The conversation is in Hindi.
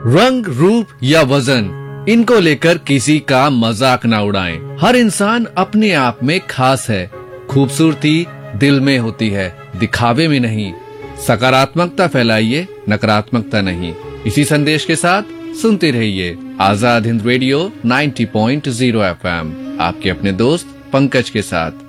रंग, रूप या वजन, इनको लेकर किसी का मजाक ना उड़ाएं। हर इंसान अपने आप में खास है। खूबसूरती दिल में होती है, दिखावे में नहीं। सकारात्मकता फैलाइए, नकारात्मकता नहीं। इसी संदेश के साथ सुनते रहिए आजाद हिंद रेडियो 90.0 FM, आपके अपने दोस्त पंकज के साथ।